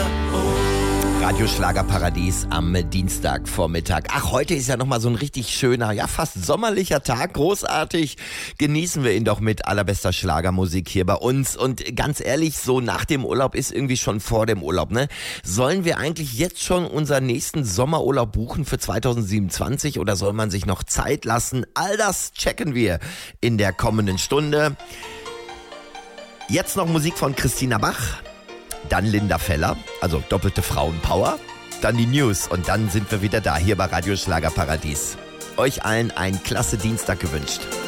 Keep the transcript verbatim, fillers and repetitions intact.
Radio Schlagerparadies am Dienstagvormittag. Ach, heute ist ja nochmal so ein richtig schöner, ja fast sommerlicher Tag. Großartig. Genießen wir ihn doch mit allerbester Schlagermusik hier bei uns. Und ganz ehrlich, so nach dem Urlaub ist irgendwie schon vor dem Urlaub, ne? Sollen wir eigentlich jetzt schon unseren nächsten Sommerurlaub buchen für zweitausendsiebenundzwanzig oder soll man sich noch Zeit lassen? All das checken wir in der kommenden Stunde. Jetzt noch Musik von Christina Bach. Dann Linda Feller, also doppelte Frauenpower, dann die News und dann sind wir wieder da, hier bei Radio Schlagerparadies. Euch allen einen klasse Dienstag gewünscht.